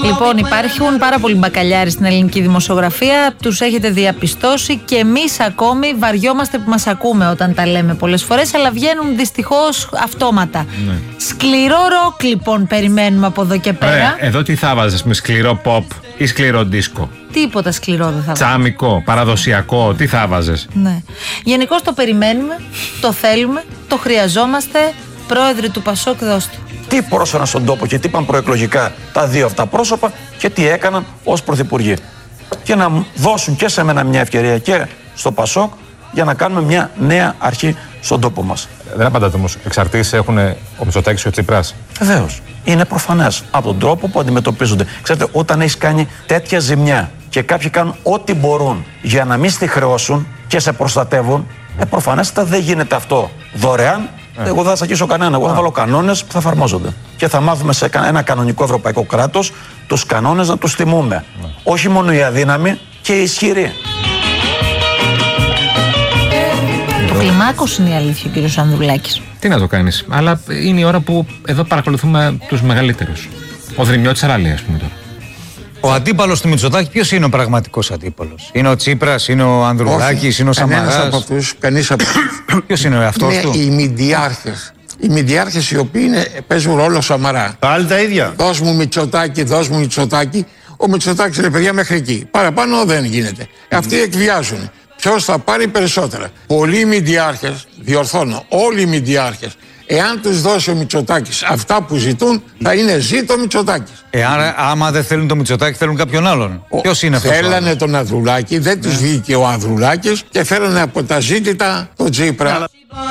Λοιπόν, υπάρχουν πάρα πολλοί μπακαλιάροι στην ελληνική δημοσιογραφία. Τους έχετε διαπιστώσει και εμείς ακόμη βαριόμαστε που μας ακούμε όταν τα λέμε πολλές φορές, αλλά βγαίνουν δυστυχώς αυτόματα. Ναι. Σκληρό ροκ, λοιπόν, περιμένουμε από εδώ και πέρα. Εδώ τι θα βάζεις, με σκληρό pop ή σκληρό δίσκο? Τίποτα σκληρό δεν θα βάζεις. Τσάμικο, παραδοσιακό, τι θα βάζεις? Ναι. Γενικώς το περιμένουμε, το θέλουμε, το χρειαζόμαστε. Πρόεδρε του Πασόκ, δώστε. Τι πρόσφεραν στον τόπο και τι είπαν προεκλογικά τα δύο αυτά πρόσωπα και τι έκαναν ως πρωθυπουργοί. Και να δώσουν και σε μένα μια ευκαιρία και στο Πασόκ για να κάνουμε μια νέα αρχή στον τόπο μας. Δεν απαντάτε όμως, εξαρτήσεις έχουν ο Μητσοτάκης και ο Τσίπρας? Βεβαίως. Είναι προφανές από τον τρόπο που αντιμετωπίζονται. Ξέρετε, όταν έχεις κάνει τέτοια ζημιά και κάποιοι κάνουν ό,τι μπορούν για να μην στη χρεώσουν και σε προστατεύουν, προφανέστατα δεν γίνεται αυτό δωρεάν. Εγώ δεν θα σακίσω κανένα. Εγώ θα βάλω κανόνες που θα εφαρμόζονται. Και θα μάθουμε σε ένα κανονικό ευρωπαϊκό κράτος τους κανόνες να τους τιμούμε. Όχι μόνο οι αδύναμοι και οι ισχυροί. Το κλιμάκος είναι η αλήθεια, ο κύριος Ανδρουλάκης. Τι να το κάνεις. Αλλά είναι η ώρα που εδώ παρακολουθούμε τους μεγαλύτερους. Ο Δρυμιώτης Αράλη, ας πούμε τώρα. Ο αντίπαλος του Μητσοτάκη, ποιος είναι ο πραγματικός αντίπαλος? Είναι ο Τσίπρας, είναι ο Ανδρουλάκης, είναι ο Σαμαράς? Κανείς από αυτούς. Ποιος είναι ο εαυτός του? Είναι οι μηντιάρχες. Οι μηντιάρχες οι οποίοι παίζουν ρόλο Σαμαρά. Πάλι τα ίδια. Δώσ' μου Μητσοτάκη. Ο Μητσοτάκης είναι, παιδιά, μέχρι εκεί. Παραπάνω δεν γίνεται. Αυτοί εκβιάζουν. Ποιος θα πάρει περισσότερα? Πολλοί μηντιάρχες, διορθώνω, όλοι οι μηντιάρχες, εάν τους δώσει ο Μητσοτάκης αυτά που ζητούν, θα είναι ζήτω Μητσοτάκης. Άμα δεν θέλουν το Μητσοτάκη, θέλουν κάποιον άλλον. Ποιος είναι αυτός? Θέλανε τον Ανδρουλάκη, δεν τους βγήκε ο Ανδρουλάκης και φέρανε από τα ζήτητα τον Τσίπρα.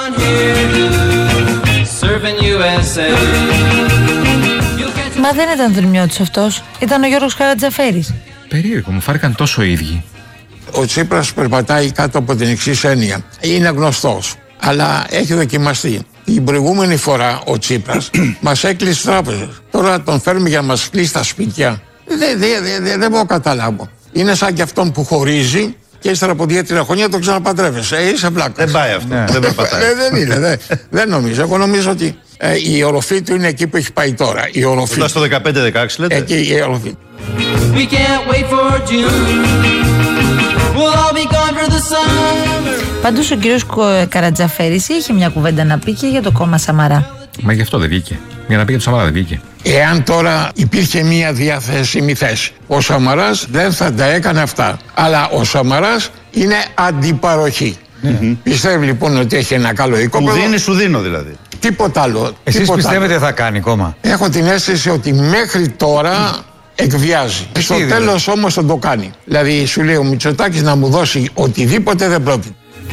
Μα δεν ήταν Δρυμιώτης αυτός, ήταν ο Γιώργος Καρατζαφέρης. Περίεργο, μου φάρηκαν τόσο ίδιοι. Ο Τσίπρας περπατάει κάτω από την εξής έννοια. Είναι γνωστός, αλλά έχει δοκιμαστεί. Την προηγούμενη φορά ο Τσίπρας μας έκλεισε τράπεζες. Τώρα τον φέρνουμε για να μας κλείσει τα σπίτια. Δεν μπορώ να καταλάβω. Είναι σαν και αυτόν που χωρίζει και ύστερα από 2-3 χρόνια τον ξαναπαντρεύεσαι. Είσαι βλάκας. Δεν πάει αυτό. Δεν περπατάει. Δεν είναι. Δεν νομίζω. Εγώ νομίζω ότι η οροφή του είναι εκεί που έχει πάει τώρα. Η οροφή. Φτάσει στο 15-16 λέτε. Εκεί η οροφή. Πάντως ο κύριος Καρατζαφέρης είχε μια κουβέντα να πει και για το κόμμα Σαμαρά. Μα γι' αυτό δεν βγήκε. Για να πει για το Σαμαρά δεν βγήκε. Εάν τώρα υπήρχε μια διαθέσιμη θέση, ο Σαμαράς δεν θα τα έκανε αυτά. Αλλά ο Σαμαράς είναι αντιπαροχή. Πιστεύει λοιπόν ότι έχει ένα καλό οικόπεδο. Μου δίνει, σου δίνω δηλαδή. Τίποτα άλλο. Εσείς πιστεύετε θα κάνει κόμμα? Έχω την αίσθηση ότι μέχρι τώρα εκβιάζει. Στο τέλος όμως θα το κάνει. Δηλαδή σου λέει ο Μητσοτάκης να μου δώσει οτιδήποτε δεν πρόκειται.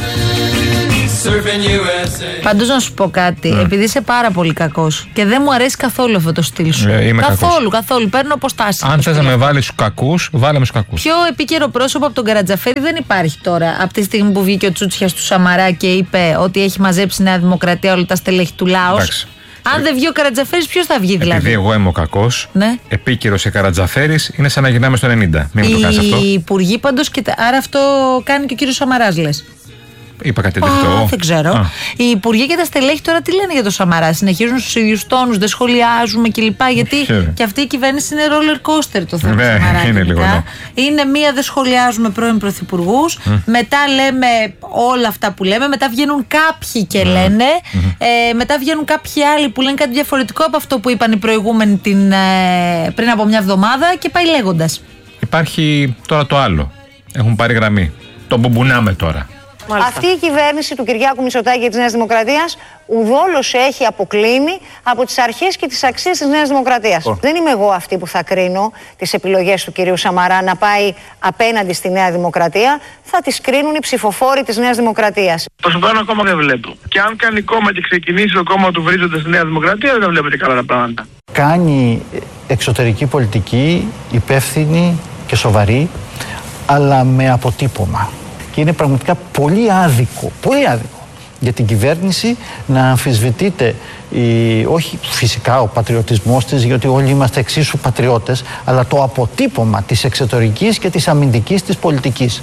Πάντως να σου πω κάτι, επειδή είσαι πάρα πολύ κακός και δεν μου αρέσει καθόλου αυτό το στυλ σου. Είμαι καθόλου. Παίρνω αποστάσεις. Αν θες να με βάλεις στους κακούς, βάλε με στους κακούς. Πιο επίκαιρο πρόσωπο από τον Καρατζαφέρη δεν υπάρχει τώρα. Από τη στιγμή που βγήκε ο Τσούτσιας του Σαμαρά και είπε ότι έχει μαζέψει η Νέα Δημοκρατία όλα τα στελέχη του Λάος. Αν δεν βγει ο Καρατζαφέρης, ποιος θα βγει δηλαδή? Επειδή εγώ είμαι ο κακός, ναι. Επίκαιρος και Καρατζαφέρης είναι σαν να γυρνάμε στο 90. Μην το κάνεις αυτό. Οι υπουργοί πάντως, άρα αυτό κάνει και ο κύριος Σαμαράς, λες? Είπα κάτι τέτοιο. Δεν ξέρω. Οι υπουργοί και τα στελέχη τώρα τι λένε για το Σαμαρά? Συνεχίζουν στους ίδιους τόνους, δεν σχολιάζουμε κλπ. Γιατί και αυτή η κυβέρνηση είναι roller coaster το θέμα του Σαμαρά. Είναι λίγο, ναι. Είναι μία, δεν σχολιάζουμε πρώην πρωθυπουργούς. Μετά λέμε όλα αυτά που λέμε. Μετά βγαίνουν κάποιοι και λένε. Μετά βγαίνουν κάποιοι άλλοι που λένε κάτι διαφορετικό από αυτό που είπαν οι προηγούμενοι πριν από μια εβδομάδα και πάει λέγοντας. Υπάρχει τώρα το άλλο. Έχουν πάρει γραμμή. Το μπουμπουνάμε τώρα. Μάλιστα. Αυτή η κυβέρνηση του Κυριάκου Μητσοτάκη και της Νέας Δημοκρατίας ουδόλως έχει αποκλίνει από τις αρχές και τις αξίες της Νέας Δημοκρατίας. Δεν είμαι εγώ αυτή που θα κρίνω τις επιλογές του κυρίου Σαμαρά να πάει απέναντι στη Νέα Δημοκρατία. Θα τις κρίνουν οι ψηφοφόροι της Νέας Δημοκρατίας. Προσωπικά ακόμα δεν βλέπω. Και αν κάνει κόμμα και ξεκινήσει το κόμμα του βρίζοντας στη Νέα Δημοκρατία, δεν βλέπετε καλά τα πράγματα. Κάνει εξωτερική πολιτική υπεύθυνη και σοβαρή, αλλά με αποτύπωμα. Και είναι πραγματικά πολύ άδικο για την κυβέρνηση να αμφισβητείται όχι φυσικά ο πατριωτισμός της, γιατί όλοι είμαστε εξίσου πατριώτες, αλλά το αποτύπωμα της εξωτερικής και της αμυντικής της πολιτικής.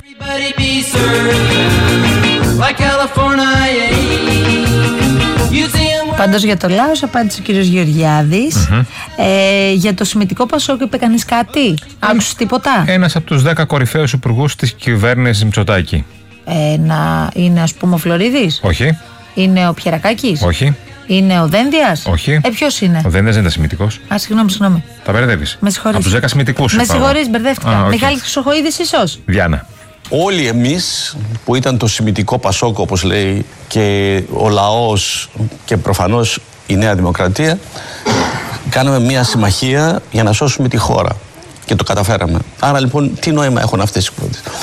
Πάντως για το Λάος απάντησε ο κύριος Γεωργιάδης. Για το Σημητικό Πασόκ είπε κανείς κάτι? Άκουσες τίποτα? Ένας από τους 10 κορυφαίους υπουργούς της κυβέρνησης Μητσοτάκη. Να είναι ας πούμε ο Φλωρίδης? Όχι. Είναι ο Πιερακάκης? Όχι. Είναι ο Δένδιας? Όχι. Ποιος είναι? Ο Δένδιας δεν ήταν σημητικός. Συγγνώμη. Τα μπερδεύεις. Με συγχωρείς. Από τους 10 σημητικούς. Με συγχωρείς, μπερδεύτηκα. Μιχάλης Χρυσοχοΐδης ίσως? Διάννα. Όλοι εμείς που ήταν το Σημητικό Πασόκ, όπως λέει, και ο λαός και προφανώς η Νέα Δημοκρατία, κάναμε μια συμμαχία για να σώσουμε τη χώρα. Και το καταφέραμε. Άρα λοιπόν, τι νόημα έχουν αυτές οι κουβέντες?